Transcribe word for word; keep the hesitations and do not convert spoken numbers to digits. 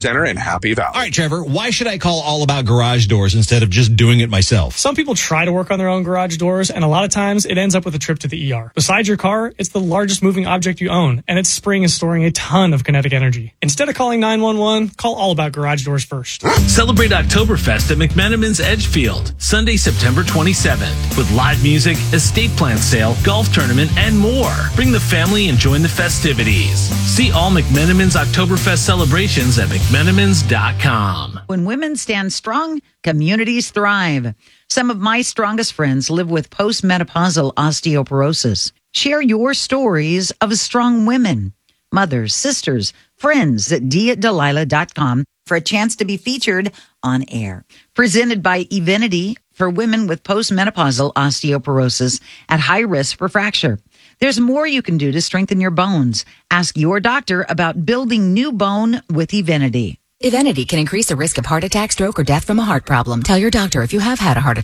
Center in Happy Valley. All right, Trevor, why should I call All About Garage Doors instead of just doing it myself? Some people try to work on their own garage doors, and a lot of times it ends up with a trip to the E R. Besides your car, it's the largest moving object you own, and its spring is storing a ton of kinetic energy. Instead of calling nine one one, call All About Garage Doors first. Celebrate Oktoberfest at McMenamins Edgefield, Sunday, September twenty-seventh, with live music, estate plant sale, golf tournament, and more. Bring the family and join the festivities. See all McMenamins Oktoberfest celebrations at mcmenamins dot com. When women stand strong, communities thrive. Some of my strongest friends live with postmenopausal osteoporosis. Share your stories of strong women, mothers, sisters, friends at d at delilah dot com for a chance to be featured on air. Presented by Evenity for women with postmenopausal osteoporosis at high risk for fracture. There's more you can do to strengthen your bones. Ask your doctor about building new bone with Evenity. Evenity can increase the risk of heart attack, stroke, or death from a heart problem. Tell your doctor if you have had a heart attack.